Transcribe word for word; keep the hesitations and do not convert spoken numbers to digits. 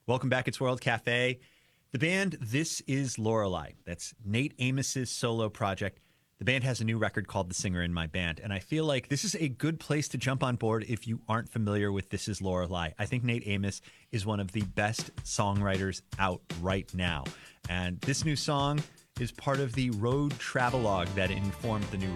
Welcome back. It's World Cafe. The band This Is Lorelei. That's Nate Amos's solo project. The band has a new record called The Singer in My Band, and I feel like this is a good place to jump on board if you aren't familiar with This Is Lorelei. I think Nate Amos is one of the best songwriters out right now, and this new song is part of the road travelogue that informed the new